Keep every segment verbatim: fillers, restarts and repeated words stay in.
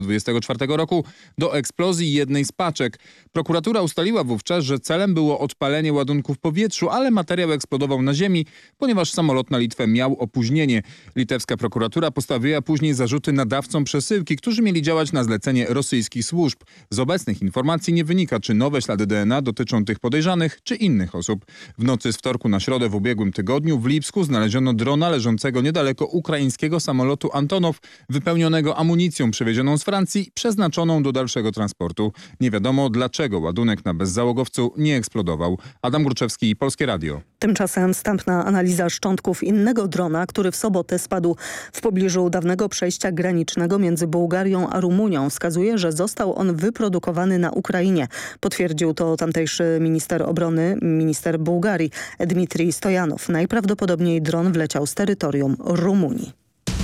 dwudziestego czwartego roku do eksplozji jednej z paczek. Prokuratura ustaliła wówczas, że celem było odpalenie ładunku w powietrzu, ale materiał eksplodował na ziemi, ponieważ samolot na Litwę miał opóźnienie. Litewska prokuratura postawiła później zarzuty nadawcom przesyłki, którzy mieli działać na zlecenie rosyjskich służb. Z obecnych informacji nie wynika, czy nowe ślady D N A dotyczą tych podejrzanych, czy innych osób. W nocy z wtorku na środę w ubiegłym tygodniu w Lipsku znaleziono drona leżącego niedaleko ukraińskiego samolotu Antonow, wypełnionego amunicją przewiezioną z Francji, przeznaczoną do dalszego transportu. Nie wiadomo, dlaczego ładunek na bezzałogowcu nie eksplodował. Adam Gruczewski, Polskie Radio. Tymczasem wstępna analiza szczątków innego drona, który w sobotę spadł w pobliżu dawnego przejścia granicznego między Bułgarią a Rumunią, wskazuje, że został on wyprodukowany na Ukrainie. Potwierdził to tamtejszy minister obrony, minister Bułgarii Dmitrij Stojanow. Najprawdopodobniej dron wleciał z terytorium Rumunii.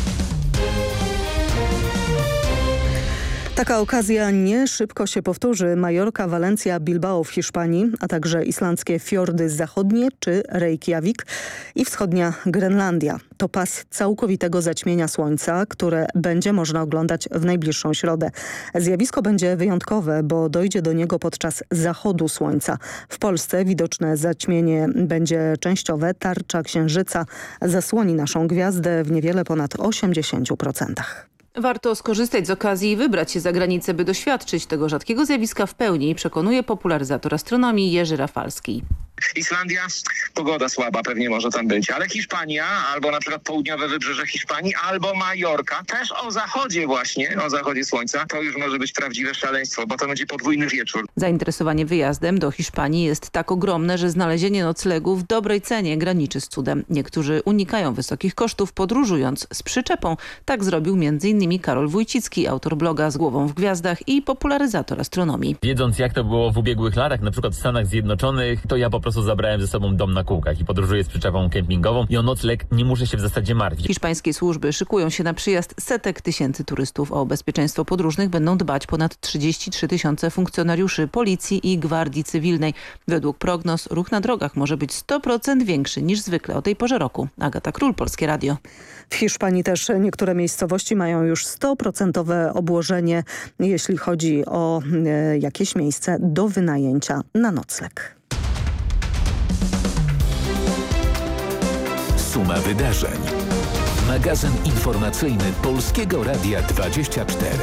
Taka okazja nie szybko się powtórzy. Majorka, Walencja, Bilbao w Hiszpanii, a także islandzkie fiordy zachodnie czy Reykjavik i wschodnia Grenlandia. To pas całkowitego zaćmienia słońca, które będzie można oglądać w najbliższą środę. Zjawisko będzie wyjątkowe, bo dojdzie do niego podczas zachodu słońca. W Polsce widoczne zaćmienie będzie częściowe. Tarcza księżyca zasłoni naszą gwiazdę w niewiele ponad osiemdziesięciu procentach. Warto skorzystać z okazji i wybrać się za granicę, by doświadczyć tego rzadkiego zjawiska w pełni, przekonuje popularyzator astronomii Jerzy Rafalski. Islandia, pogoda słaba pewnie może tam być, ale Hiszpania, albo na przykład południowe wybrzeże Hiszpanii, albo Majorka, też o zachodzie właśnie, o zachodzie słońca, to już może być prawdziwe szaleństwo, bo to będzie podwójny wieczór. Zainteresowanie wyjazdem do Hiszpanii jest tak ogromne, że znalezienie noclegu w dobrej cenie graniczy z cudem. Niektórzy unikają wysokich kosztów, podróżując z przyczepą. Tak zrobił między innymi Karol Wójcicki, autor bloga Z głową w gwiazdach i popularyzator astronomii. Wiedząc, jak to było w ubiegłych latach, na przykład w Stanach Zjednoczonych, to ja po prostu zabrałem ze sobą dom na kółkach i podróżuję z przyczepą kempingową i o nocleg nie muszę się w zasadzie martwić. Hiszpańskie służby szykują się na przyjazd setek tysięcy turystów. O bezpieczeństwo podróżnych będą dbać ponad trzydzieści trzy tysiące funkcjonariuszy policji i gwardii cywilnej. Według prognoz ruch na drogach może być sto procent większy niż zwykle o tej porze roku. Agata Król, Polskie Radio. W Hiszpanii też niektóre miejscowości mają już sto procent obłożenie, jeśli chodzi o e, jakieś miejsce do wynajęcia na nocleg. Suma wydarzeń. Magazyn informacyjny Polskiego Radia dwadzieścia cztery.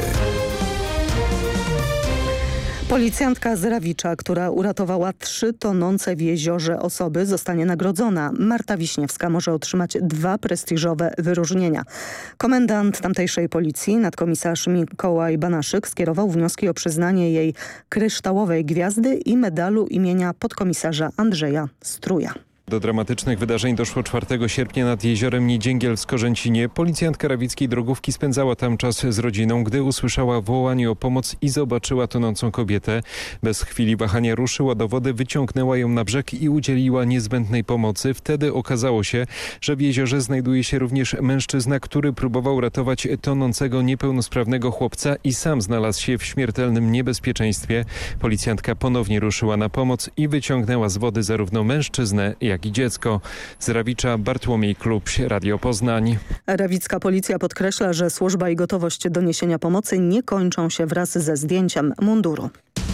Policjantka z Rawicza, która uratowała trzy tonące w jeziorze osoby, zostanie nagrodzona. Marta Wiśniewska może otrzymać dwa prestiżowe wyróżnienia. Komendant tamtejszej policji, nadkomisarz Mikołaj Banaszyk, skierował wnioski o przyznanie jej kryształowej gwiazdy i medalu imienia podkomisarza Andrzeja Struja. Do dramatycznych wydarzeń doszło czwartego sierpnia nad jeziorem Niedzięgiel w Skorzęcinie. Policjantka rawickiej drogówki spędzała tam czas z rodziną, gdy usłyszała wołanie o pomoc i zobaczyła tonącą kobietę. Bez chwili wahania ruszyła do wody, wyciągnęła ją na brzeg i udzieliła niezbędnej pomocy. Wtedy okazało się, że w jeziorze znajduje się również mężczyzna, który próbował ratować tonącego niepełnosprawnego chłopca i sam znalazł się w śmiertelnym niebezpieczeństwie. Policjantka ponownie ruszyła na pomoc i wyciągnęła z wody zarówno mężczyznę, jak jak i dziecko. Z Rawicza Bartłomiej Klubś, Radio Poznań. Rawicka policja podkreśla, że służba i gotowość do niesienia pomocy nie kończą się wraz ze zdjęciem munduru.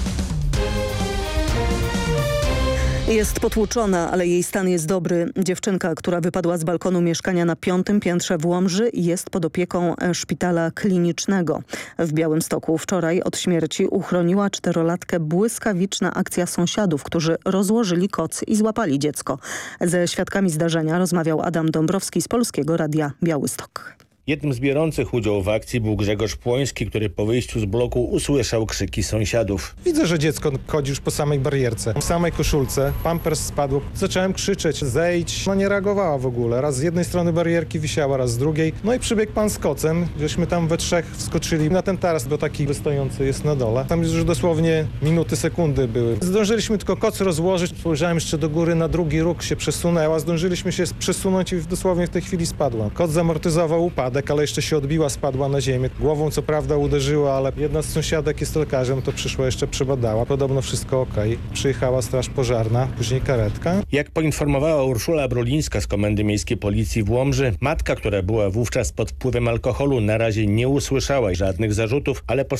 Jest potłuczona, ale jej stan jest dobry. Dziewczynka, która wypadła z balkonu mieszkania na piątym piętrze w Łomży, jest pod opieką szpitala klinicznego. W Białymstoku wczoraj od śmierci uchroniła czterolatkę błyskawiczna akcja sąsiadów, którzy rozłożyli koc i złapali dziecko. Ze świadkami zdarzenia rozmawiał Adam Dąbrowski z Polskiego Radia Białystok. Jednym z biorących udział w akcji był Grzegorz Płoński, który po wyjściu z bloku usłyszał krzyki sąsiadów. Widzę, że dziecko chodzi już po samej barierce, w samej koszulce, pampers spadł. Zacząłem krzyczeć, zejdź. No nie reagowała w ogóle. Raz z jednej strony barierki wisiała, raz z drugiej. No i przybiegł pan z kocem, żeśmy tam we trzech wskoczyli na ten taras, bo taki wystojący jest na dole. Tam już dosłownie minuty, sekundy były. Zdążyliśmy tylko koc rozłożyć. Spojrzałem jeszcze do góry, na drugi róg się przesunęła. Zdążyliśmy się przesunąć i dosłownie w tej chwili spadła. Koc zamortyzował upadek. sąsiadek, ale jeszcze się odbiła, spadła na ziemię. Głową co prawda uderzyła, ale jedna z sąsiadek jest lekarzem, to przyszła jeszcze przebadała. Podobno wszystko okej. Przyjechała straż pożarna, później karetka. Jak poinformowała Urszula Brulińska z Komendy Miejskiej Policji w Łomży, matka, która była wówczas pod wpływem alkoholu, na razie nie usłyszała żadnych zarzutów, ale